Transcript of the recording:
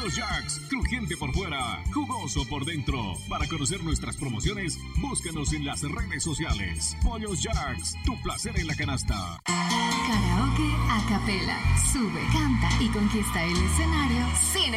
Pollos Jacks, crujiente por fuera, jugoso por dentro. Para conocer nuestras promociones, búscanos en las redes sociales. Pollos Jacks, tu placer en la canasta. Karaoke a capela. Sube, canta y conquista el escenario sin